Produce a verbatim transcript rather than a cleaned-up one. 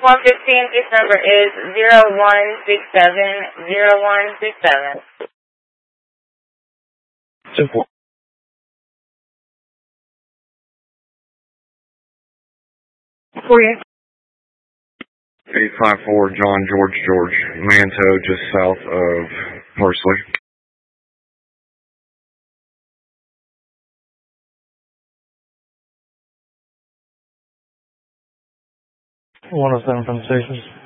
one fifteen, case number is zero one six seven zero one six seven. Simple. forty-eight. eight five four John George George, Manto, just south of Parsley. one oh seven from the station.